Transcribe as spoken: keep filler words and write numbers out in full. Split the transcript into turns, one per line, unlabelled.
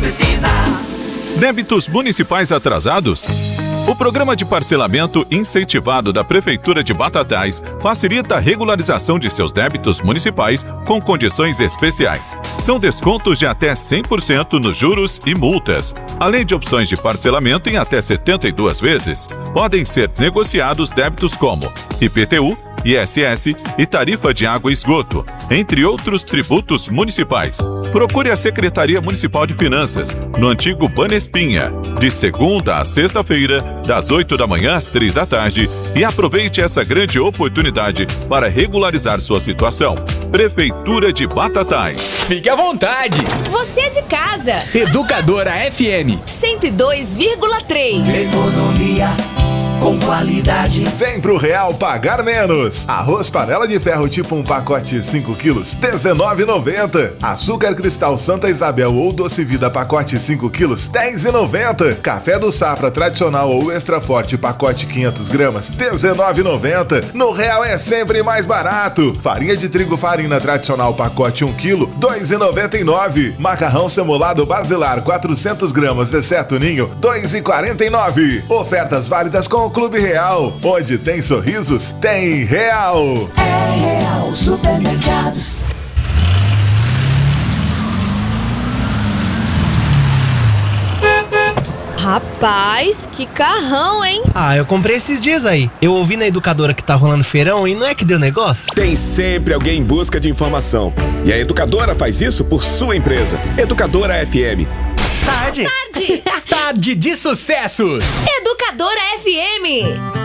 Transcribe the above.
precisa.
Débitos municipais atrasados? O programa de parcelamento incentivado da Prefeitura de Batatais facilita a regularização de seus débitos municipais com condições especiais. São descontos de até cem por cento nos juros e multas, além de opções de parcelamento em até setenta e duas vezes. Podem ser negociados débitos como I P T U, I S S e tarifa de água e esgoto, entre outros tributos municipais. Procure a Secretaria Municipal de Finanças, no antigo Banespinha, de segunda a sexta-feira, das oito da manhã às três da tarde, e aproveite essa grande oportunidade para regularizar sua situação. Prefeitura de Batatais.
Fique à vontade!
Você é de casa.
Educadora F M
cento e dois vírgula três.
Economia com qualidade.
Vem pro Real pagar menos. Arroz panela de ferro tipo um pacote cinco quilos, dezenove reais e noventa centavos. Açúcar cristal Santa Isabel ou doce vida pacote cinco quilos, dez reais e noventa centavos. Café do Safra tradicional ou extra forte pacote quinhentas gramas, dezenove reais e noventa centavos. No Real é sempre mais barato. Farinha de trigo Farina tradicional pacote um quilo, dois reais e noventa e nove centavos. Macarrão semolado Basilar quatrocentas gramas de certo ninho, dois reais e quarenta e nove centavos. Ofertas válidas com o Clube Real. Onde tem sorrisos, tem Real.
É Real Supermercados.
Rapaz, que carrão, hein?
Ah, eu comprei esses dias aí. Eu ouvi na educadora que tá rolando feirão e não é que deu negócio?
Tem sempre alguém em busca de informação. E a educadora faz isso por sua empresa. Educadora F M.
Tarde.
Tarde.
Tarde de sucessos.
Educadora F M.